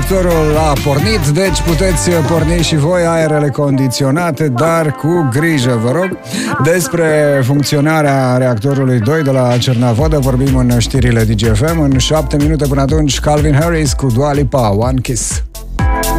reactorul a pornit, deci puteți porni și voi aerele condiționate, dar cu grijă, vă rog. Despre funcționarea reactorului 2 de la Cernavodă vorbim în știrile DGFM. În 7 minute până atunci, Calvin Harris cu Dua Lipa, One Kiss.